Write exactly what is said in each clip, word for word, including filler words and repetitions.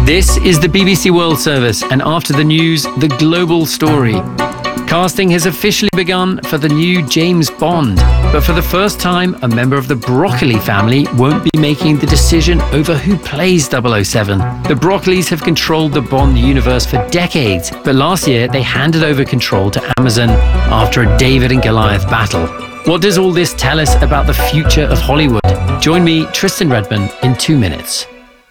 This is the B B C World Service, and after the news, the global story. Casting has officially begun for the new James Bond, but for the first time, a member of the Broccoli family won't be making the decision over who plays double oh seven. The Broccolis have controlled the Bond universe for decades, but last year they handed over control to Amazon after a David and Goliath battle. What does all this tell us about the future of Hollywood? Join me, Tristan Redman, in two minutes.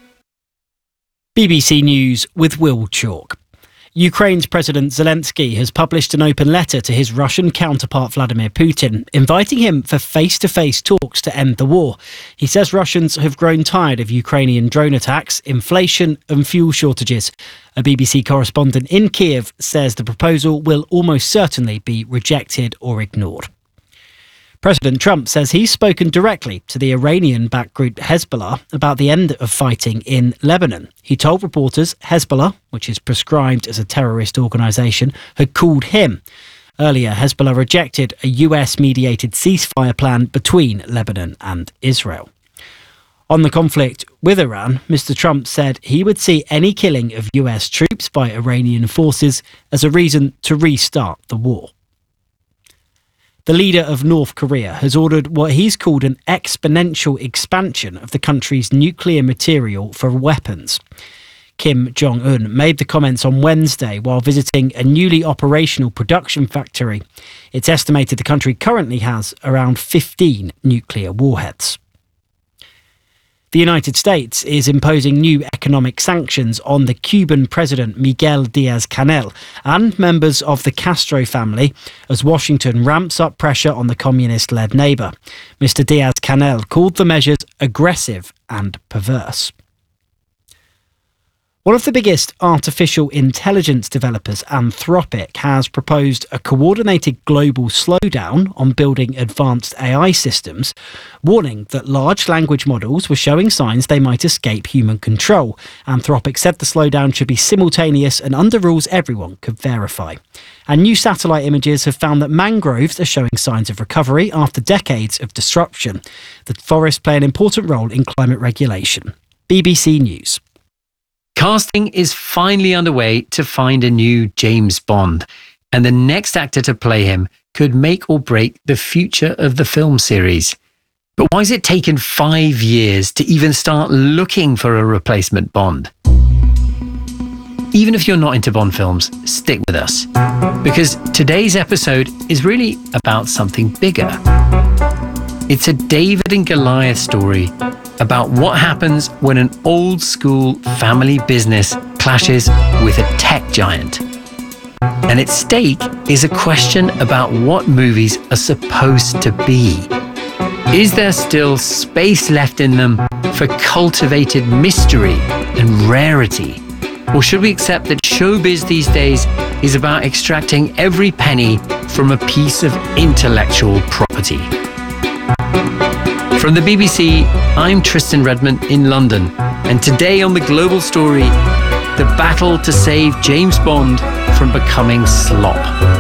B B C News with Will Chalk. Ukraine's President Zelensky has published an open letter to his Russian counterpart Vladimir Putin, inviting him for face-to-face talks to end the war. He says Russians have grown tired of Ukrainian drone attacks, inflation and fuel shortages. A B B C correspondent in Kiev says the proposal will almost certainly be rejected or ignored. President Trump says he's spoken directly to the Iranian-backed group Hezbollah about the end of fighting in Lebanon. He told reporters Hezbollah, which is prescribed as a terrorist organisation, had called him. Earlier, Hezbollah rejected a U S-mediated ceasefire plan between Lebanon and Israel. On the conflict with Iran, Mister Trump said he would see any killing of U S troops by Iranian forces as a reason to restart the war. The leader of North Korea has ordered what he's called an exponential expansion of the country's nuclear material for weapons. Kim Jong-un made the comments on Wednesday while visiting a newly operational production factory. It's estimated the country currently has around fifteen nuclear warheads. The United States is imposing new economic sanctions on the Cuban president Miguel Diaz-Canel and members of the Castro family as Washington ramps up pressure on the communist-led neighbour. Mister Diaz-Canel called the measures aggressive and perverse. One of the biggest artificial intelligence developers, Anthropic, has proposed a coordinated global slowdown on building advanced A I systems, warning that large language models were showing signs they might escape human control. Anthropic said the slowdown should be simultaneous and under rules everyone could verify. And new satellite images have found that mangroves are showing signs of recovery after decades of disruption. The forests play an important role in climate regulation. B B C News. Casting is finally underway to find a new James Bond, and the next actor to play him could make or break the future of the film series. But why has it taken five years to even start looking for a replacement Bond? Even if you're not into Bond films, stick with us, because today's episode is really about something bigger. It's a David and Goliath story about what happens when an old-school family business clashes with a tech giant. And at stake is a question about what movies are supposed to be. Is there still space left in them for cultivated mystery and rarity? Or should we accept that showbiz these days is about extracting every penny from a piece of intellectual property? From the B B C, I'm Tristan Redman in London, and today on The Global Story, the battle to save James Bond from becoming slop.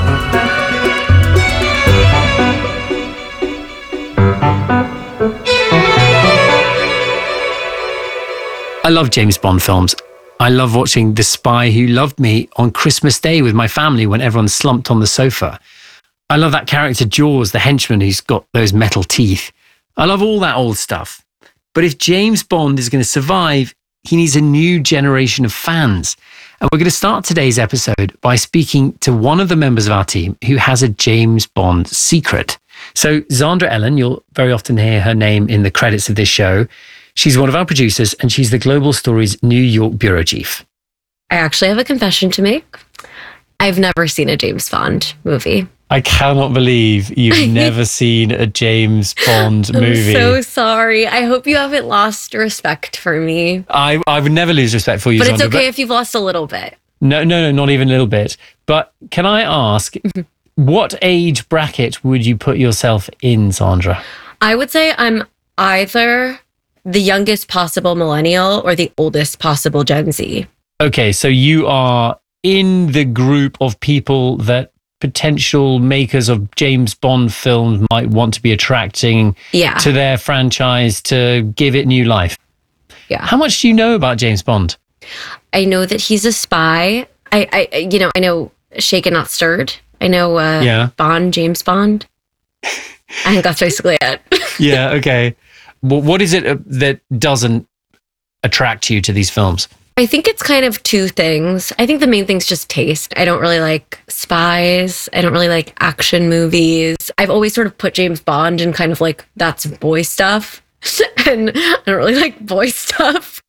I love James Bond films. I love watching The Spy Who Loved Me on Christmas Day with my family when everyone's slumped on the sofa. I love that character Jaws, the henchman who's got those metal teeth. I love all that old stuff. But if James Bond is going to survive, he needs a new generation of fans. And we're going to start today's episode by speaking to one of the members of our team who has a James Bond secret. So Zandra Ellen, you'll very often hear her name in the credits of this show. She's one of our producers and she's the Global Stories New York bureau chief. I actually have a confession to make. I've never seen a James Bond movie. I cannot believe you've never seen a James Bond movie. I'm so sorry. I hope you haven't lost respect for me. I, I would never lose respect for you, But Zandra, it's okay but if you've lost a little bit. No, no, no, not even a little bit. But can I ask, what age bracket would you put yourself in, Zandra? I would say I'm either the youngest possible millennial or the oldest possible Gen Z. Okay, so you are in the group of people that potential makers of James Bond films might want to be attracting yeah. to their franchise to give it new life. Yeah. How much do you know about James Bond? I know that he's a spy. I, I you know, I know Shaken Not Stirred. I know uh, yeah. Bond, James Bond. I think that's basically it. Yeah, okay. Well, what is it that doesn't attract you to these films? I think it's kind of two things. I think the main thing's just taste. I don't really like spies. I don't really like action movies. I've always sort of put James Bond in kind of like, that's boy stuff. And I don't really like boy stuff.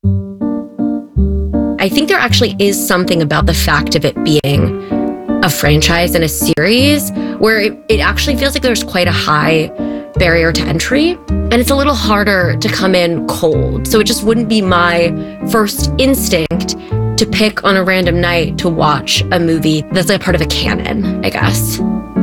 I think there actually is something about the fact of it being a franchise and a series where it, it actually feels like there's quite a high barrier to entry, and it's a little harder to come in cold. So it just wouldn't be my first instinct to pick on a random night to watch a movie that's like part of a canon, I guess.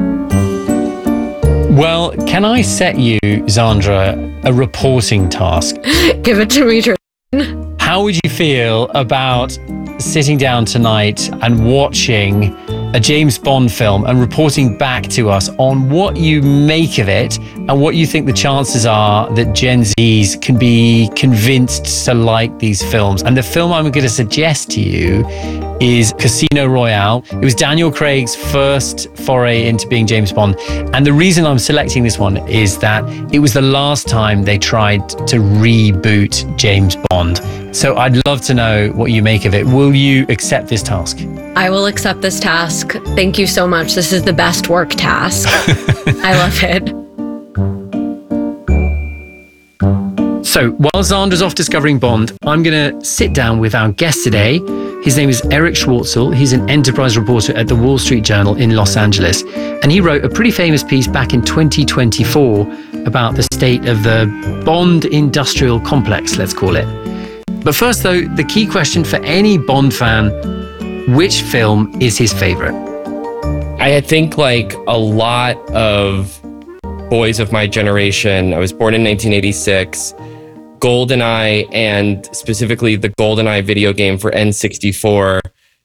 Well, can I set you, Xandra, a reporting task? Give it to me, Tristan. How would you feel about sitting down tonight and watching a James Bond film and reporting back to us on what you make of it and what you think the chances are that Gen Zs can be convinced to like these films? And the film I'm going to suggest to you is Casino Royale. It was Daniel Craig's first foray into being James Bond. And the reason I'm selecting this one is that it was the last time they tried to reboot James Bond. So I'd love to know what you make of it. Will you accept this task? I will accept this task. Thank you so much. This is the best work task. I love it. So while Xandra's off discovering Bond, I'm going to sit down with our guest today. His name is Eric Schwartzel. He's an enterprise reporter at the Wall Street Journal in Los Angeles. And he wrote a pretty famous piece back in twenty twenty-four about the state of the Bond industrial complex, let's call it. But first, though, the key question for any Bond fan, which film is his favorite? I think like a lot of boys of my generation, I was born in nineteen eighty-six, GoldenEye, and specifically the GoldenEye video game for N sixty-four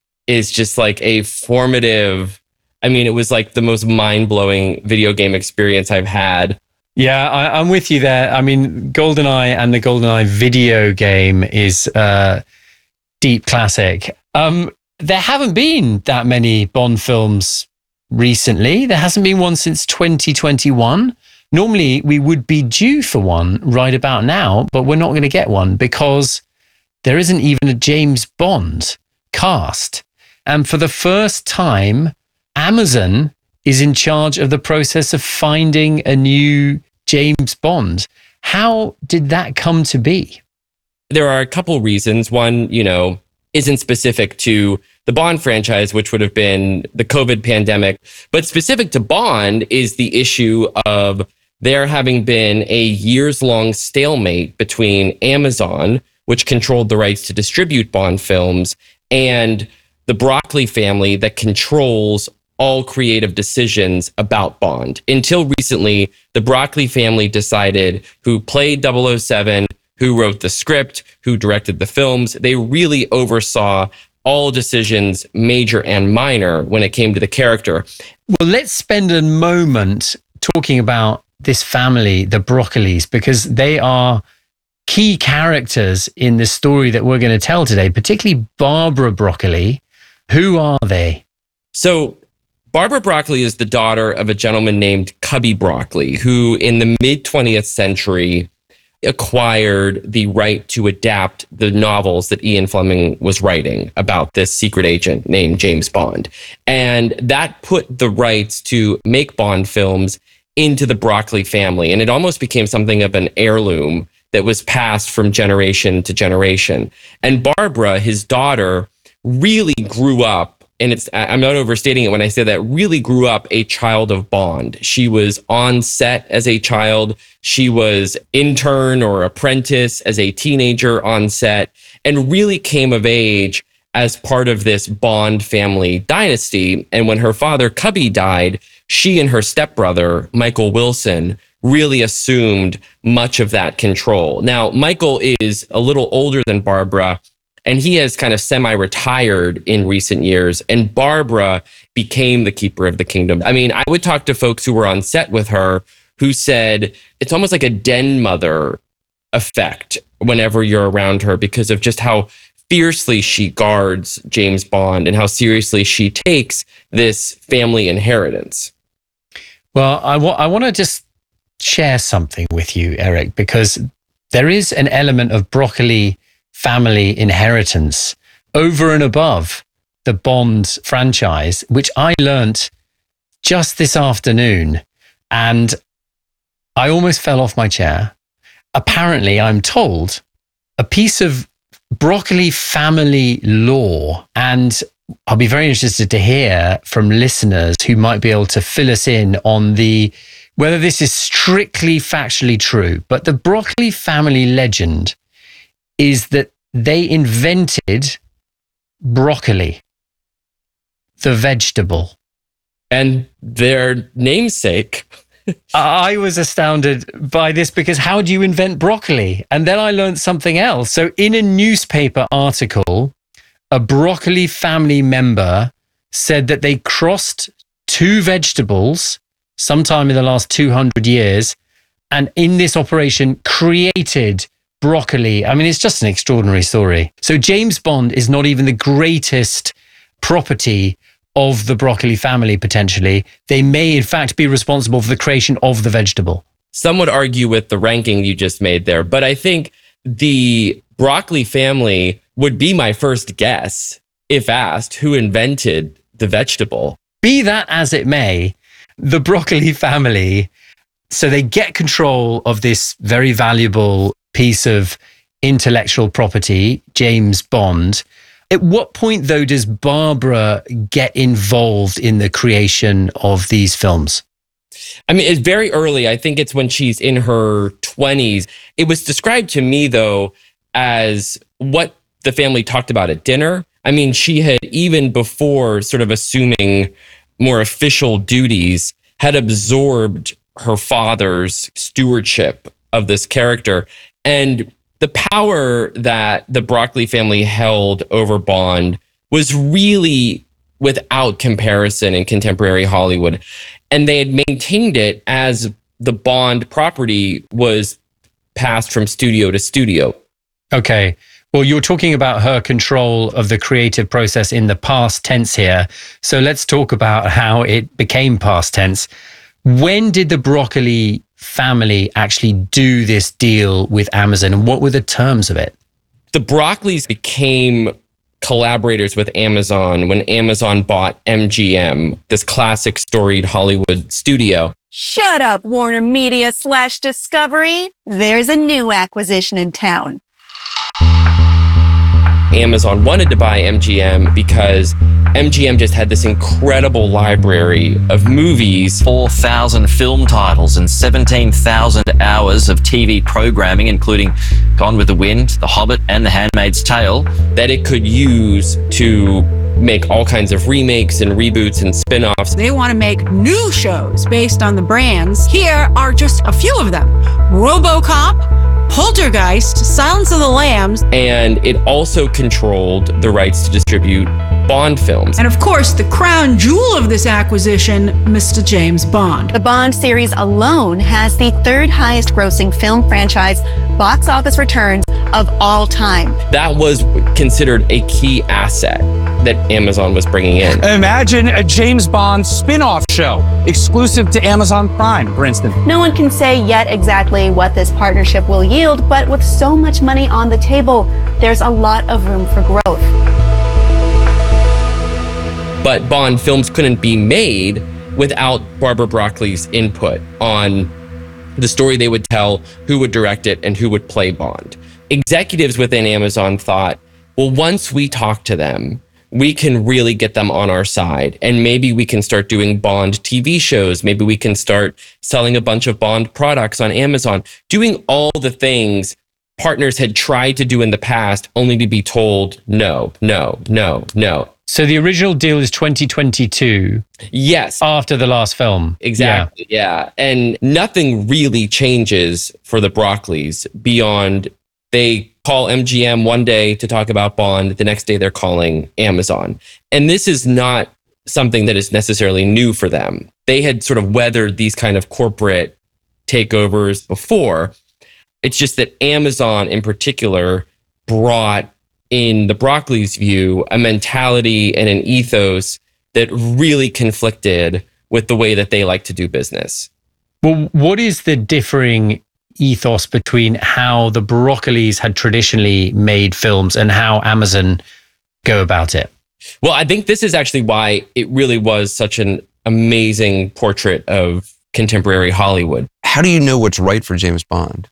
is just like a formative, I mean, it was like the most mind-blowing video game experience I've had. Yeah, I, I'm with you there. I mean, GoldenEye and the GoldenEye video game is a deep classic. Um, there haven't been that many Bond films recently. There hasn't been one since twenty twenty-one. Normally, we would be due for one right about now, but we're not going to get one because there isn't even a James Bond cast. And for the first time, Amazon is in charge of the process of finding a new James Bond. How did that come to be? There are a couple reasons. One, you know, isn't specific to the Bond franchise, which would have been the COVID pandemic, but specific to Bond is the issue of there having been a years-long stalemate between Amazon, which controlled the rights to distribute Bond films, and the Broccoli family that controls all creative decisions about Bond. Until recently, the Broccoli family decided who played double oh seven, who wrote the script, who directed the films. They really oversaw all decisions, major and minor, when it came to the character. Well, let's spend a moment talking about this family, the Broccolis, because they are key characters in the story that we're going to tell today, particularly Barbara Broccoli. Who are they? So Barbara Broccoli is the daughter of a gentleman named Cubby Broccoli, who in the mid-twentieth century acquired the right to adapt the novels that Ian Fleming was writing about this secret agent named James Bond. And that put the rights to make Bond films into the Broccoli family. And it almost became something of an heirloom that was passed from generation to generation. And Barbara, his daughter, really grew up, and it's, I'm not overstating it when I say that, really grew up a child of Bond. She was on set as a child. She was intern or apprentice as a teenager on set, and really came of age as part of this Bond family dynasty. And when her father, Cubby, died, she and her stepbrother, Michael Wilson, really assumed much of that control. Now, Michael is a little older than Barbara, and he has kind of semi-retired in recent years, and Barbara became the keeper of the kingdom. I mean, I would talk to folks who were on set with her who said it's almost like a den mother effect whenever you're around her because of just how fiercely she guards James Bond and how seriously she takes this family inheritance. Well, I, wa- I want to just share something with you, Eric, because there is an element of Broccoli family inheritance over and above the Bond franchise, which I learnt just this afternoon. And I almost fell off my chair. Apparently, I'm told, a piece of Broccoli family lore, and I'll be very interested to hear from listeners who might be able to fill us in on the whether this is strictly factually true. But the Broccoli family legend is that they invented broccoli, the vegetable. And their namesake. I was astounded by this because how do you invent broccoli? And then I learned something else. So in a newspaper article, a broccoli family member said that they crossed two vegetables sometime in the last two hundred years, and in this operation created broccoli. I mean, it's just an extraordinary story. So James Bond is not even the greatest property of the broccoli family, potentially. They may, in fact, be responsible for the creation of the vegetable. Some would argue with the ranking you just made there, but I think the broccoli family would be my first guess, if asked, who invented the vegetable. Be that as it may, the broccoli family, so they get control of this very valuable piece of intellectual property, James Bond. At what point, though, does Barbara get involved in the creation of these films? I mean, it's very early. I think it's when she's in her twenties. It was described to me, though, as what the family talked about at dinner. I mean, she had, even before sort of assuming more official duties, had absorbed her father's stewardship of this character. And the power that the Broccoli family held over Bond was really without comparison in contemporary Hollywood. And they had maintained it as the Bond property was passed from studio to studio. Okay. Well, you're talking about her control of the creative process in the past tense here. So let's talk about how it became past tense. When did the Broccoli family actually do this deal with Amazon, and what were the terms of it? The Broccoli's became collaborators with Amazon when Amazon bought M G M, this classic storied Hollywood studio. Shut up, Warner Media slash Discovery. There's a new acquisition in town. Amazon wanted to buy M G M because M G M just had this incredible library of movies. four thousand film titles and seventeen thousand hours of T V programming, including Gone with the Wind, The Hobbit, and The Handmaid's Tale, that it could use to make all kinds of remakes and reboots and spin-offs. They want to make new shows based on the brands. Here are just a few of them. RoboCop, Poltergeist, Silence of the Lambs. And it also controlled the rights to distribute Bond films. And of course, the crown jewel of this acquisition, Mister James Bond. The Bond series alone has the third highest grossing film franchise box office returns of all time. That was considered a key asset that Amazon was bringing in. Imagine a James Bond spin-off show exclusive to Amazon Prime, for instance. No one can say yet exactly what this partnership will yield, but with so much money on the table, there's a lot of room for growth. But Bond films couldn't be made without Barbara Broccoli's input on the story they would tell, who would direct it, and who would play Bond. Executives within Amazon thought, well, once we talk to them, we can really get them on our side. And maybe we can start doing Bond T V shows. Maybe we can start selling a bunch of Bond products on Amazon, doing all the things partners had tried to do in the past, only to be told, no, no, no, no. So the original deal is twenty twenty-two. Yes. After the last film. Exactly. Yeah. yeah. And nothing really changes for the Broccoli's beyond they call M G M one day to talk about Bond. The next day they're calling Amazon. And this is not something that is necessarily new for them. They had sort of weathered these kind of corporate takeovers before. It's just that Amazon in particular brought in the Broccoli's view, a mentality and an ethos that really conflicted with the way that they like to do business. Well, what is the differing ethos between how the Broccolis had traditionally made films and how Amazon go about it? Well, I think this is actually why it really was such an amazing portrait of contemporary Hollywood. How do you know what's right for James Bond?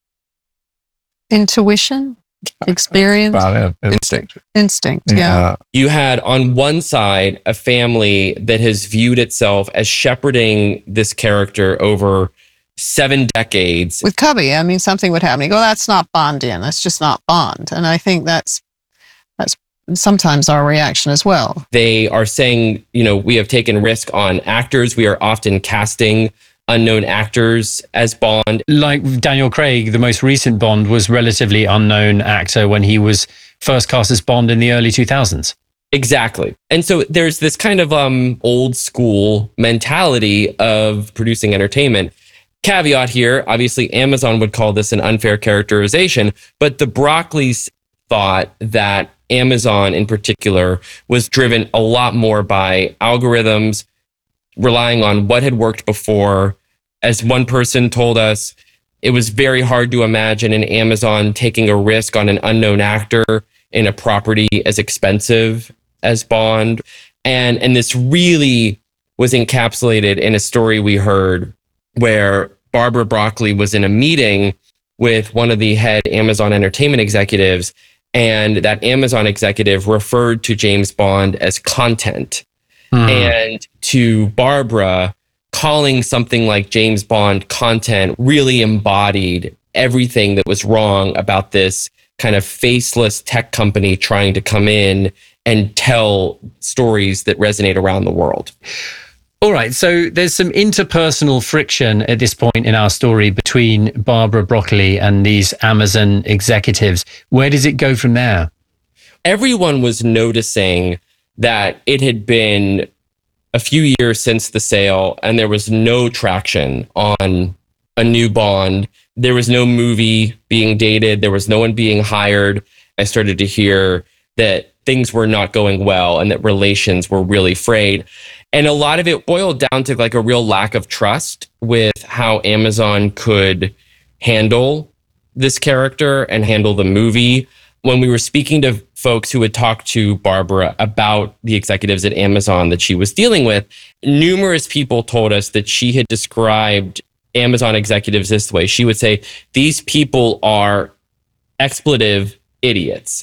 Intuition, experience, About it. Instinct. instinct. Yeah. You had on one side a family that has viewed itself as shepherding this character over seven decades. With Cubby, I mean, something would happen. You go, that's not Bondian. That's just not Bond. And I think that's that's sometimes our reaction as well. They are saying, you know, we have taken risk on actors. We are often casting unknown actors as Bond. Like Daniel Craig, the most recent Bond was relatively unknown actor when he was first cast as Bond in the early two thousands. Exactly. And so there's this kind of um, old school mentality of producing entertainment. Caveat here, obviously Amazon would call this an unfair characterization, but the Broccoli's thought that Amazon in particular was driven a lot more by algorithms, relying on what had worked before. As one person told us, it was very hard to imagine an Amazon taking a risk on an unknown actor in a property as expensive as Bond. And, and this really was encapsulated in a story we heard where Barbara Broccoli was in a meeting with one of the head Amazon entertainment executives, and that Amazon executive referred to James Bond as content. Hmm. And to Barbara, calling something like James Bond content really embodied everything that was wrong about this kind of faceless tech company trying to come in and tell stories that resonate around the world. All right, so there's some interpersonal friction at this point in our story between Barbara Broccoli and these Amazon executives. Where does it go from there? Everyone was noticing that it had been a few years since the sale and there was no traction on a new Bond. There was no movie being dated. There was no one being hired. I started to hear that things were not going well and that relations were really frayed. And a lot of it boiled down to like a real lack of trust with how Amazon could handle this character and handle the movie. When we were speaking to folks who had talked to Barbara about the executives at Amazon that she was dealing with, numerous people told us that she had described Amazon executives this way. She would say, these people are expletive idiots.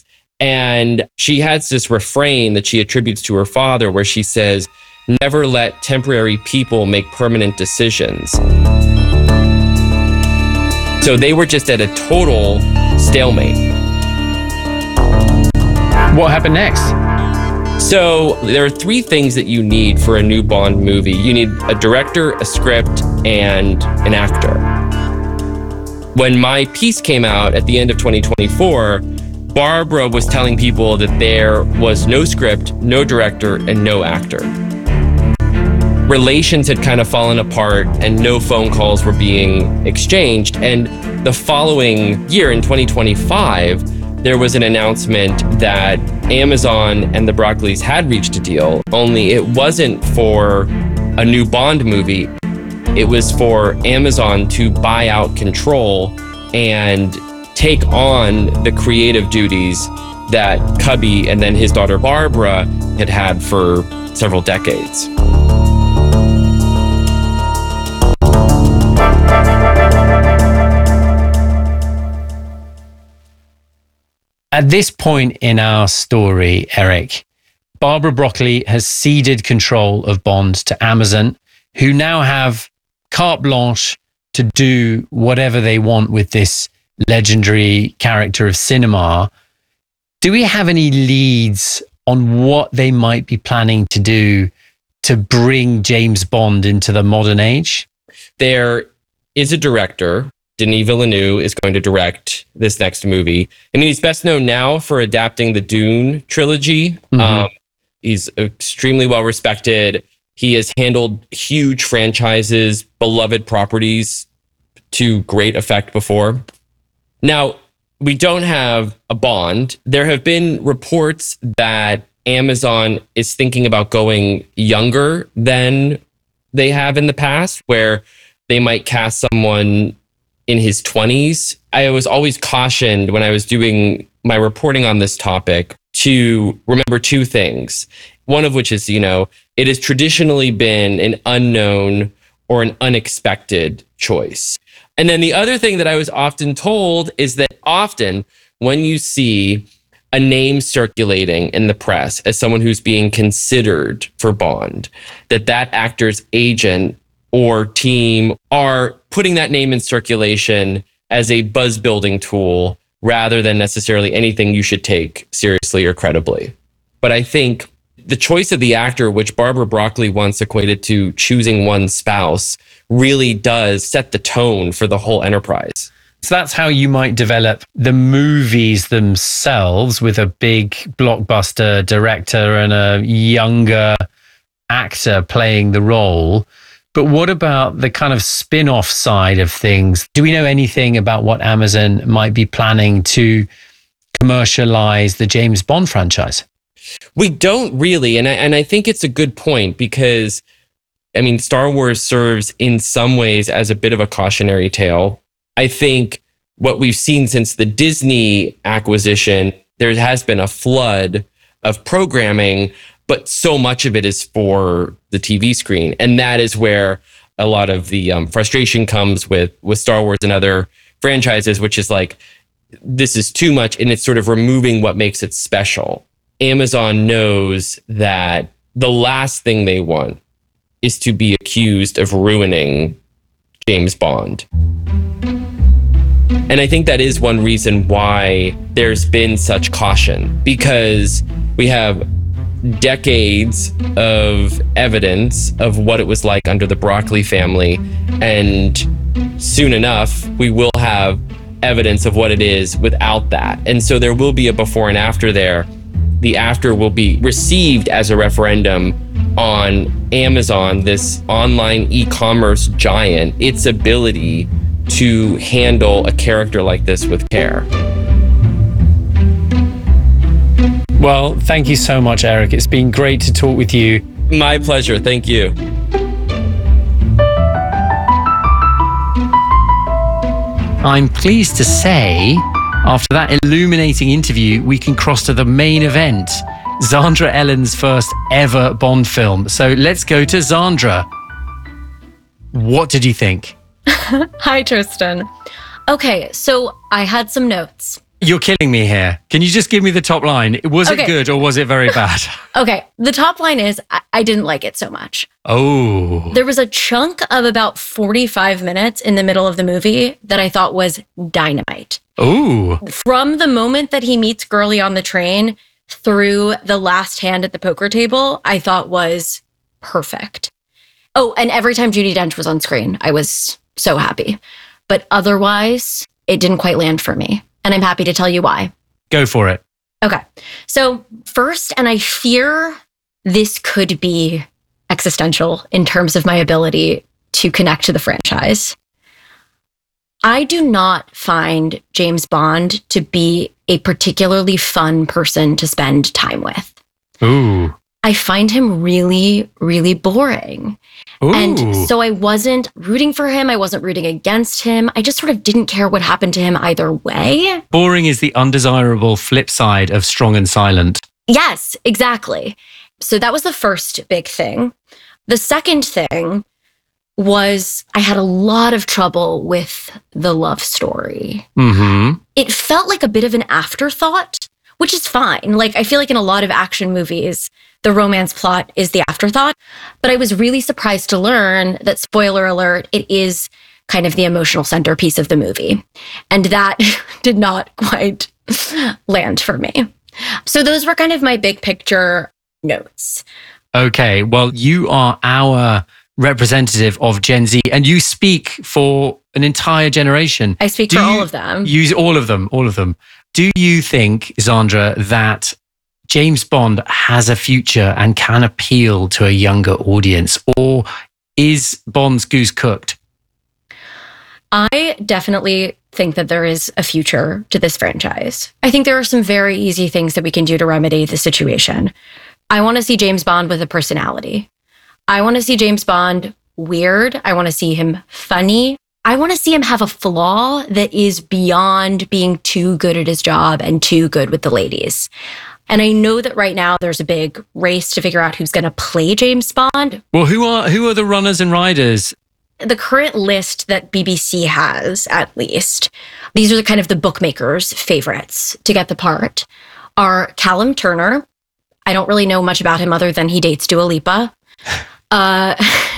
And she has this refrain that she attributes to her father where she says, never let temporary people make permanent decisions. So they were just at a total stalemate. What happened next? So there are three things that you need for a new Bond movie. You need a director, a script, and an actor. When my piece came out at the end of twenty twenty-four, Barbara was telling people that there was no script, no director, and no actor. Relations had kind of fallen apart and no phone calls were being exchanged. And the following year in twenty twenty-five, there was an announcement that Amazon and the Broccolis had reached a deal, only it wasn't for a new Bond movie. It was for Amazon to buy out control and take on the creative duties that Cubby and then his daughter Barbara had had for several decades. At this point in our story, Eric, Barbara Broccoli has ceded control of Bond to Amazon, who now have carte blanche to do whatever they want with this legendary character of cinema. Do we have any leads on what they might be planning to do to bring James Bond into the modern age? There is a director. Denis Villeneuve is going to direct this next movie. I mean, he's best known now for adapting the Dune trilogy. Mm-hmm. Um, he's extremely well respected. He has handled huge franchises, beloved properties to great effect before. Now, we don't have a Bond. There have been reports that Amazon is thinking about going younger than they have in the past, where they might cast someone in his twenties. I was always cautioned when I was doing my reporting on this topic to remember two things. One of which is, you know, it has traditionally been an unknown or an unexpected choice. And then the other thing that I was often told is that often when you see a name circulating in the press as someone who's being considered for Bond, that that actor's agent or team are putting that name in circulation as a buzz building tool rather than necessarily anything you should take seriously or credibly. But I think the choice of the actor, which Barbara Broccoli once equated to choosing one's spouse, really does set the tone for the whole enterprise. So that's how you might develop the movies themselves, with a big blockbuster director and a younger actor playing the role. But what about the kind of spin-off side of things? Do we know anything about what Amazon might be planning to commercialize the James Bond franchise? We don't really. And I, and I think it's a good point because, I mean, Star Wars serves in some ways as a bit of a cautionary tale. I think what we've seen since the Disney acquisition, there has been a flood of programming, but so much of it is for the T V screen. And that is where a lot of the um, frustration comes with, with Star Wars and other franchises, which is like, this is too much and it's sort of removing what makes it special. Amazon knows that the last thing they want is to be accused of ruining James Bond. And I think that is one reason why there's been such caution, because we have decades of evidence of what it was like under the Broccoli family. And soon enough, we will have evidence of what it is without that. And so there will be a before and after there. The after will be received as a referendum on Amazon, this online e-commerce giant, its ability to handle a character like this with care. Well, thank you so much, Eric. It's been great to talk with you. My pleasure. Thank you. I'm pleased to say, after that illuminating interview, we can cross to the main event, Zandra Ellen's first ever Bond film. So let's go to Zandra. What did you think? Hi, Tristan. Okay, so I had some notes. You're killing me here. Can you just give me the top line? Was Okay. it good or was it very bad? Okay, the top line is I, I didn't like it so much. Oh. There was a chunk of about forty-five minutes in the middle of the movie that I thought was dynamite. Ooh. From the moment that he meets Gurley on the train through the last hand at the poker table, I thought was perfect. Oh, and every time Judi Dench was on screen, I was so happy. But otherwise, it didn't quite land for me. And I'm happy to tell you why. Go for it. Okay. So first, and I fear this could be existential in terms of my ability to connect to the franchise. I do not find James Bond to be a particularly fun person to spend time with. Ooh. I find him really, really boring. Ooh. And so I wasn't rooting for him. I wasn't rooting against him. I just sort of didn't care what happened to him either way. Boring is the undesirable flip side of strong and silent. Yes, exactly. So that was the first big thing. The second thing was I had a lot of trouble with the love story. Mm-hmm. It felt like a bit of an afterthought, which is fine. Like, I feel like in a lot of action movies, the romance plot is the afterthought. But I was really surprised to learn that, spoiler alert, it is kind of the emotional centerpiece of the movie. And that did not quite land for me. So those were kind of my big picture notes. Okay, well, you are our representative of Gen Z and you speak for an entire generation. I speak Do for you all of them. Use all of them, all of them. Do you think, Zandra, that James Bond has a future and can appeal to a younger audience, or is Bond's goose cooked? I definitely think that there is a future to this franchise. I think there are some very easy things that we can do to remedy the situation. I want to see James Bond with a personality. I want to see James Bond weird. I want to see him funny. I want to see him have a flaw that is beyond being too good at his job and too good with the ladies. And I know that right now there's a big race to figure out who's going to play James Bond. Well, who are who are the runners and riders? The current list that B B C has, at least, these are the kind of the bookmakers' favorites to get the part, are Callum Turner. I don't really know much about him other than he dates Dua Lipa. Uh,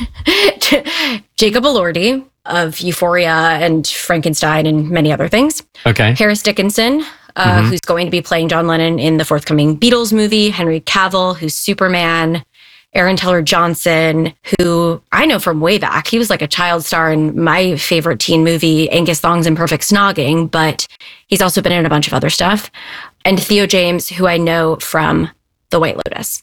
Jacob Elordi of Euphoria and Frankenstein and many other things. Okay. Harris Dickinson, uh, mm-hmm. who's going to be playing John Lennon in the forthcoming Beatles movie. Henry Cavill, who's Superman. Aaron Taylor-Johnson, who I know from way back. He was like a child star in my favorite teen movie, Angus Thongs and Perfect Snogging, but he's also been in a bunch of other stuff. And Theo James, who I know from The White Lotus.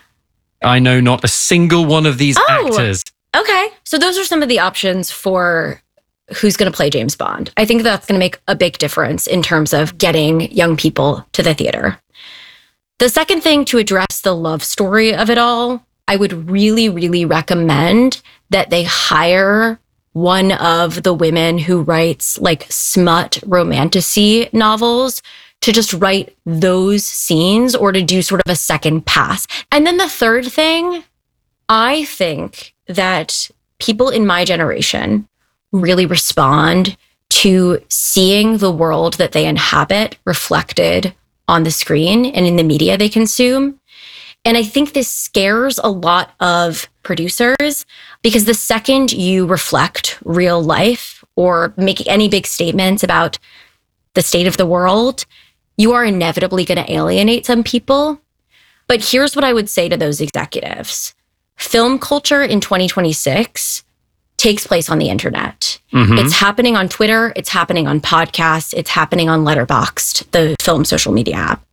I know not a single one of these oh, actors. Okay. So those are some of the options for who's going to play James Bond. I think that's going to make a big difference in terms of getting young people to the theater. The second thing, to address the love story of it all, I would really, really recommend that they hire one of the women who writes like smut romantasy novels to just write those scenes or to do sort of a second pass. And then the third thing, I think that people in my generation really respond to seeing the world that they inhabit reflected on the screen and in the media they consume. And I think this scares a lot of producers because the second you reflect real life or make any big statements about the state of the world, you are inevitably going to alienate some people. But here's what I would say to those executives. Film culture in twenty twenty-six takes place on the internet. Mm-hmm. It's happening on Twitter. It's happening on podcasts. It's happening on Letterboxd, the film social media app.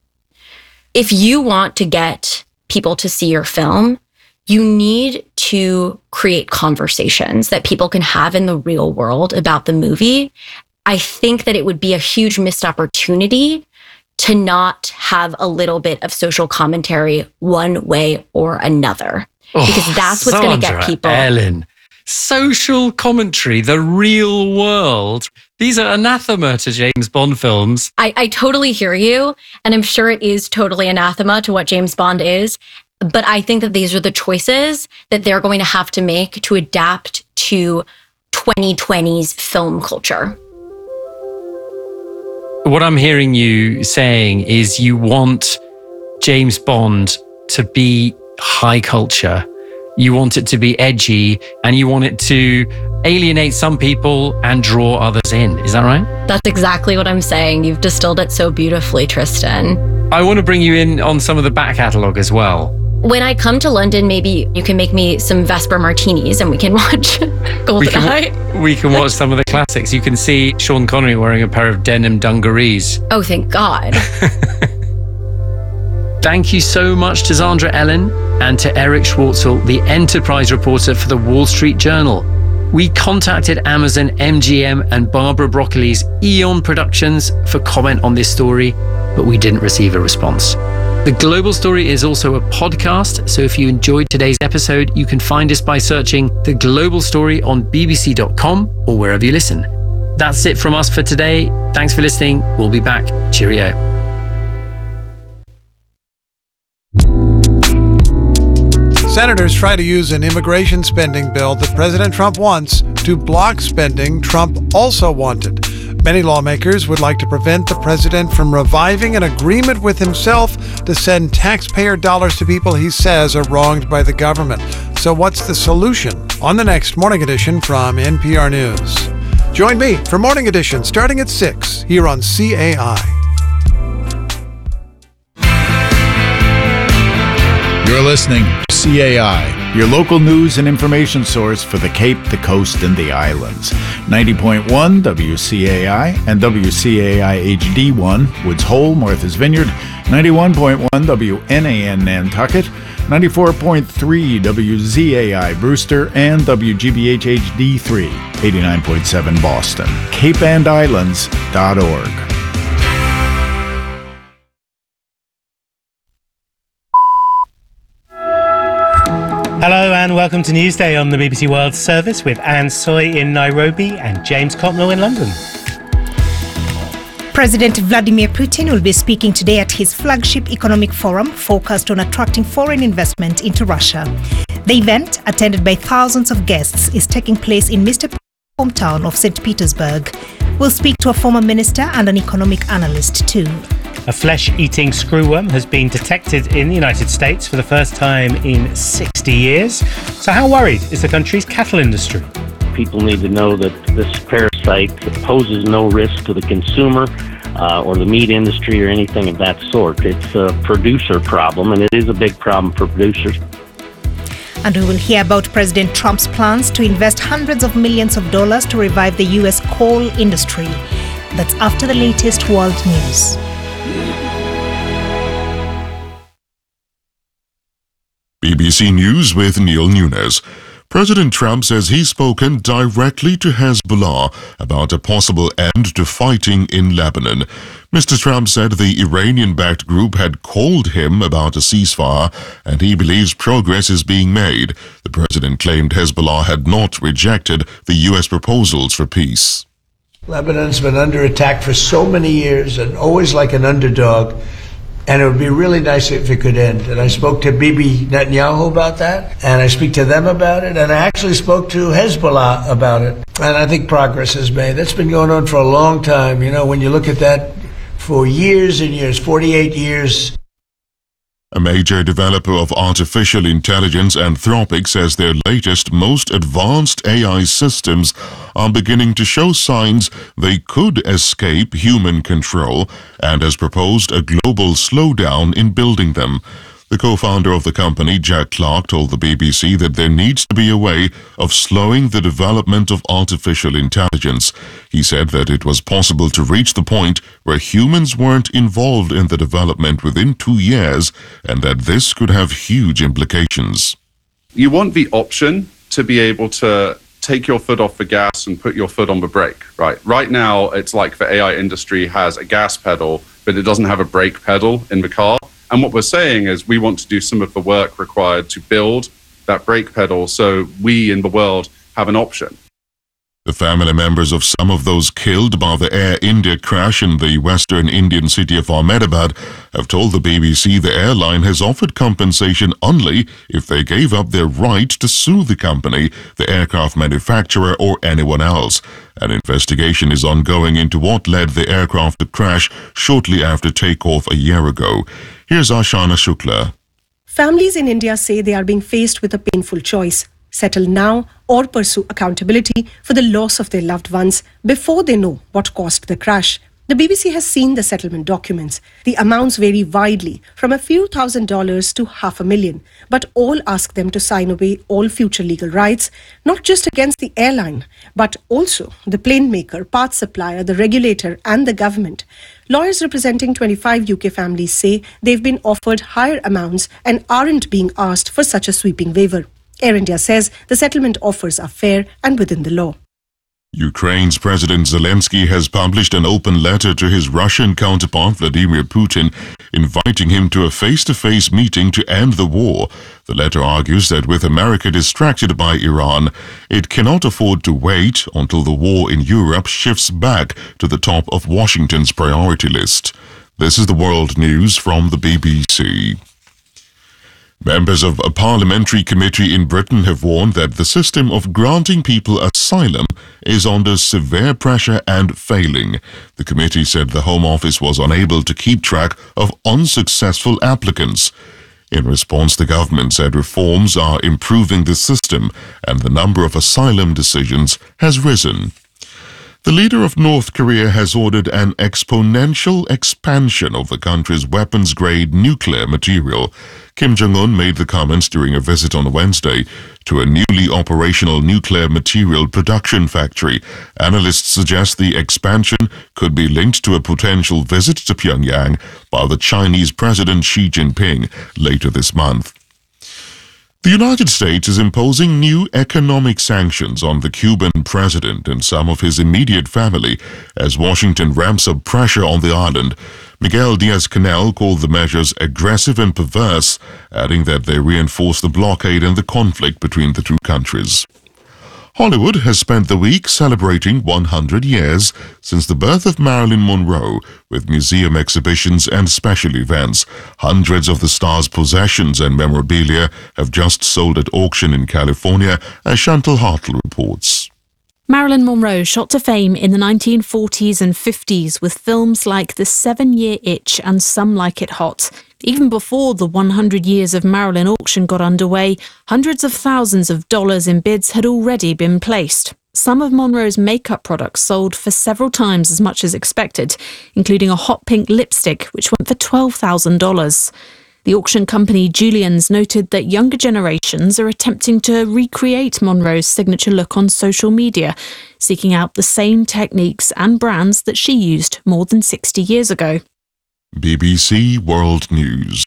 If you want to get people to see your film, you need to create conversations that people can have in the real world about the movie. I think that it would be a huge missed opportunity to not have a little bit of social commentary one way or another. Oh, because that's what's going to get people. Ellen, social commentary, the real world. These are anathema to James Bond films. I, I totally hear you. And I'm sure it is totally anathema to what James Bond is. But I think that these are the choices that they're going to have to make to adapt to twenty twenty's film culture. What I'm hearing you saying is you want James Bond to be high culture. You want it to be edgy and you want it to alienate some people and draw others in. Is that right? That's exactly what I'm saying. You've distilled it so beautifully, Tristan. I want to bring you in on some of the back catalogue as well. When I come to London, maybe you can make me some Vesper martinis and we can watch GoldenEye. We can, we can watch some of the classics. You can see Sean Connery wearing a pair of denim dungarees. Oh, thank God. Thank you so much to Zandra Ellen and to Eric Schwartzel, the enterprise reporter for the Wall Street Journal. We contacted Amazon M G M and Barbara Broccoli's Eon Productions for comment on this story, but we didn't receive a response. The Global Story is also a podcast, so if you enjoyed today's episode, you can find us by searching The Global Story on b b c dot com or wherever you listen. That's it from us for today. Thanks for listening. We'll be back. Cheerio. Senators try to use an immigration spending bill that President Trump wants to block spending Trump also wanted. Many lawmakers would like to prevent the president from reviving an agreement with himself to send taxpayer dollars to people he says are wronged by the government. So what's the solution? On the next Morning Edition from N P R News. Join me for Morning Edition starting at six here on C A I. You're listening to C A I. your local news and information source for the Cape, the Coast, and the Islands. ninety point one W C A I and W C A I H D one, Woods Hole, Martha's Vineyard, ninety-one point one W N A N Nantucket, ninety-four point three W Z A I Brewster, and W G B H H D three, eighty-nine point seven Boston. cape and islands dot org. Hello and welcome to Newsday on the B B C World Service with Anne Soy in Nairobi and James Cotnell in London. President Vladimir Putin will be speaking today at his flagship economic forum focused on attracting foreign investment into Russia. The event, attended by thousands of guests, is taking place in Mister Putin's hometown of Saint Petersburg. We'll speak to a former minister and an economic analyst too. A flesh-eating screwworm has been detected in the United States for the first time in sixty years. So how worried is the country's cattle industry? People need to know that this parasite poses no risk to the consumer uh, or the meat industry or anything of that sort. It's a producer problem, and it is a big problem for producers. And we will hear about President Trump's plans to invest hundreds of millions of dollars to revive the U S coal industry. That's after the latest world news. B B C News with Neil Nunes. President Trump says he's spoken directly to Hezbollah about a possible end to fighting in Lebanon. Mister Trump said the Iranian-backed group had called him about a ceasefire, and he believes progress is being made. The president claimed Hezbollah had not rejected the U S proposals for peace. Lebanon's been under attack for so many years and always like an underdog. And it would be really nice if it could end. And I spoke to Bibi Netanyahu about that, and I speak to them about it, and I actually spoke to Hezbollah about it. And I think progress is made. That's been going on for a long time. You know, when you look at that for years and years, forty-eight years. A major developer of artificial intelligence, Anthropic, says their latest, most advanced A I systems are beginning to show signs they could escape human control and has proposed a global slowdown in building them. The co-founder of the company, Jack Clark, told the B B C that there needs to be a way of slowing the development of artificial intelligence. He said that it was possible to reach the point where humans weren't involved in the development within two years, and that this could have huge implications. You want the option to be able to take your foot off the gas and put your foot on the brake, right? Right now, it's like the A I industry has a gas pedal, but it doesn't have a brake pedal in the car. And what we're saying is we want to do some of the work required to build that brake pedal so we in the world have an option. The family members of some of those killed by the Air India crash in the western Indian city of Ahmedabad have told the B B C the airline has offered compensation only if they gave up their right to sue the company, the aircraft manufacturer, or anyone else. An investigation is ongoing into what led the aircraft to crash shortly after takeoff a year ago. Here's Ashana Shukla. Families in India say they are being faced with a painful choice: settle now or pursue accountability for the loss of their loved ones before they know what caused the crash. The B B C has seen the settlement documents. The amounts vary widely, from a few thousand dollars to half a million, but all ask them to sign away all future legal rights, not just against the airline, but also the plane maker, parts supplier, the regulator, and the government. Lawyers representing twenty-five U K families say they've been offered higher amounts and aren't being asked for such a sweeping waiver. Air India says the settlement offers are fair and within the law. Ukraine's President Zelensky has published an open letter to his Russian counterpart Vladimir Putin, inviting him to a face-to-face meeting to end the war. The letter argues that with America distracted by Iran, it cannot afford to wait until the war in Europe shifts back to the top of Washington's priority list. This is the World News from the B B C. Members of a parliamentary committee in Britain have warned that the system of granting people asylum is under severe pressure and failing. The committee said the Home Office was unable to keep track of unsuccessful applicants. In response, the government said reforms are improving the system and the number of asylum decisions has risen. The leader of North Korea has ordered an exponential expansion of the country's weapons-grade nuclear material. Kim Jong-un made the comments during a visit on Wednesday to a newly operational nuclear material production factory. Analysts suggest the expansion could be linked to a potential visit to Pyongyang by the Chinese President Xi Jinping later this month. The United States is imposing new economic sanctions on the Cuban president and some of his immediate family as Washington ramps up pressure on the island. Miguel Diaz-Canel called the measures aggressive and perverse, adding that they reinforce the blockade and the conflict between the two countries. Hollywood has spent the week celebrating one hundred years since the birth of Marilyn Monroe, with museum exhibitions and special events. Hundreds of the star's possessions and memorabilia have just sold at auction in California, as Chantal Hartle reports. Marilyn Monroe shot to fame in the nineteen forties and fifties with films like The Seven-Year Itch and Some Like It Hot. Even before the one hundred Years of Marilyn auction got underway, hundreds of thousands of dollars in bids had already been placed. Some of Monroe's makeup products sold for several times as much as expected, including a hot pink lipstick, which went for twelve thousand dollars. The auction company Julien's noted that younger generations are attempting to recreate Monroe's signature look on social media, seeking out the same techniques and brands that she used more than sixty years ago. B B C World News.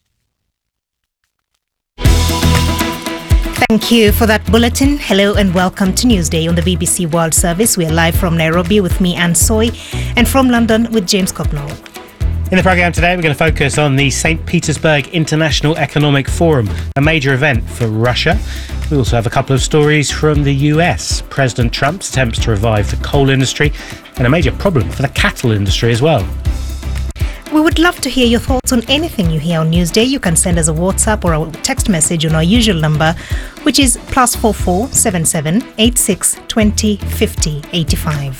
Thank you for that bulletin. Hello and welcome to Newsday on the B B C World Service. We are live from Nairobi with me, Anne Soy, and from London with James Cognall. In the programme today, we're going to focus on the Saint Petersburg International Economic Forum, a major event for Russia. We also have a couple of stories from the U S. President Trump's attempts to revive the coal industry and a major problem for the cattle industry as well. We would love to hear your thoughts on anything you hear on Newsday. You can send us a WhatsApp or a text message on our usual number, which is plus four four seven seven eight six twenty fifty eighty five.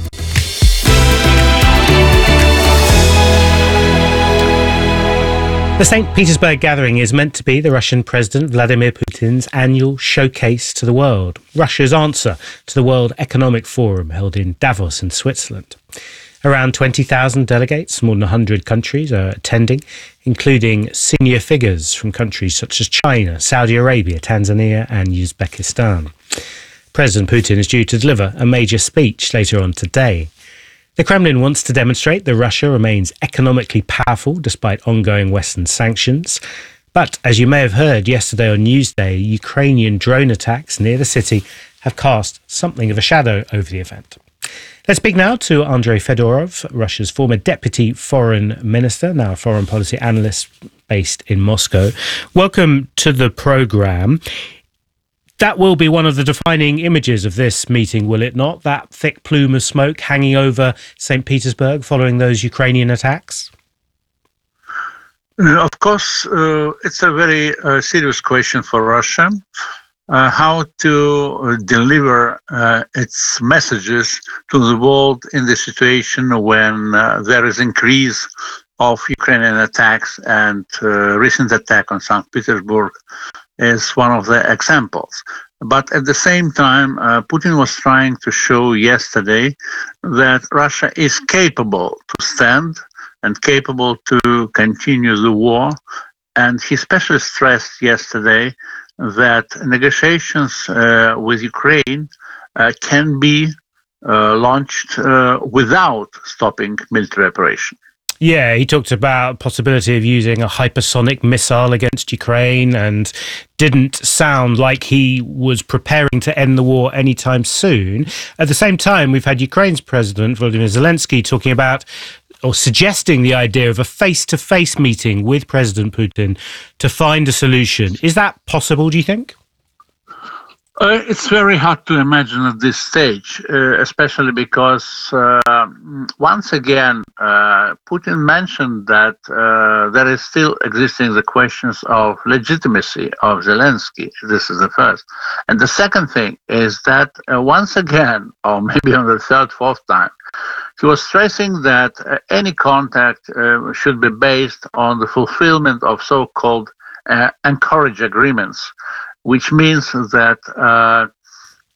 The Saint Petersburg gathering is meant to be the Russian President Vladimir Putin's annual showcase to the world, Russia's answer to the World Economic Forum held in Davos in Switzerland. Around twenty thousand delegates, more than one hundred countries are attending, including senior figures from countries such as China, Saudi Arabia, Tanzania and Uzbekistan. President Putin is due to deliver a major speech later on today. The Kremlin wants to demonstrate that Russia remains economically powerful despite ongoing Western sanctions. But, as you may have heard yesterday on Newsday, Ukrainian drone attacks near the city have cast something of a shadow over the event. Let's speak now to Andrei Fedorov, Russia's former deputy foreign minister, now a foreign policy analyst based in Moscow. Welcome to the programme. That will be one of the defining images of this meeting, will it not? That thick plume of smoke hanging over Saint Petersburg following those Ukrainian attacks? Uh, of course, uh, it's a very uh, serious question for Russia. Uh, how to uh, deliver uh, its messages to the world in the situation when uh, there is increase of Ukrainian attacks, and uh, recent attack on Saint Petersburg is one of the examples. But at the same time, uh, Putin was trying to show yesterday that Russia is capable to stand and capable to continue the war. And he especially stressed yesterday that negotiations uh, with Ukraine uh, can be uh, launched uh, without stopping military operation. Yeah, he talked about possibility of using a hypersonic missile against Ukraine and didn't sound like he was preparing to end the war anytime soon. At the same time, we've had Ukraine's President Volodymyr Zelensky talking about or suggesting the idea of a face-to-face meeting with President Putin to find a solution. Is that possible, do you think? Uh, it's very hard to imagine at this stage, uh, especially because uh, once again, uh, Putin mentioned that uh, there is still existing the questions of legitimacy of Zelensky. This is the first. And the second thing is that uh, once again, or maybe on the third, fourth time, he was stressing that uh, any contact uh, should be based on the fulfillment of so-called uh, Anchorage agreements, which means that uh,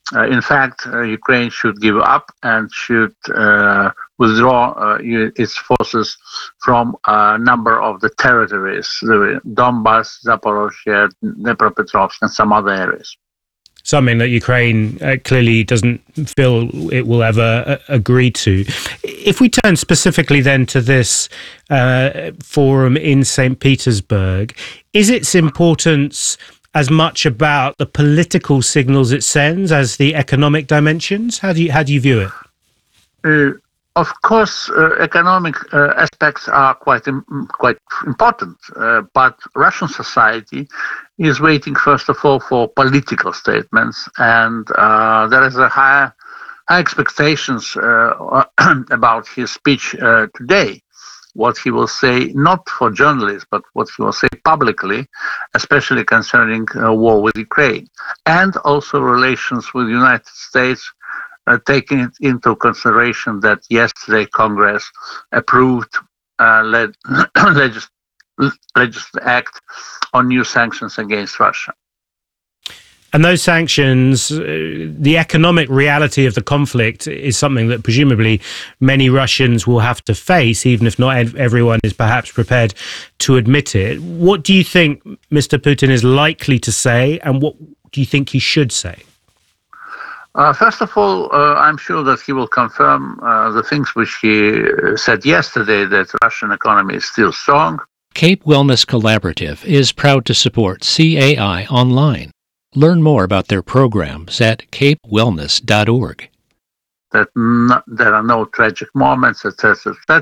Uh, in fact, uh, Ukraine should give up and should uh, withdraw uh, its forces from a number of the territories, the Donbass, Zaporozhye, Dnipropetrovsk, and some other areas. Something that Ukraine uh, clearly doesn't feel it will ever uh, agree to. If we turn specifically then to this uh, forum in Saint Petersburg, is its importance as much about the political signals it sends as the economic dimensions? How do you how do you view it? Uh, of course, uh, economic uh, aspects are quite im- quite important, uh, but Russian society is waiting first of all for political statements, and uh, there is a high, high expectations uh, about his speech uh, today. What he will say, not for journalists, but what he will say publicly, especially concerning uh, war with Ukraine, and also relations with the United States, uh, taking it into consideration that yesterday Congress approved uh, leg- legis- legislative act on new sanctions against Russia. And those sanctions, uh, the economic reality of the conflict is something that presumably many Russians will have to face, even if not ev- everyone is perhaps prepared to admit it. What do you think Mister Putin is likely to say, and what do you think he should say? Uh, first of all, uh, I'm sure that he will confirm uh, the things which he said yesterday, that the Russian economy is still strong. Cape Wellness Collaborative is proud to support C A I online. Learn more about their programs at cape wellness dot org. That n- there are no tragic moments, et cetera, et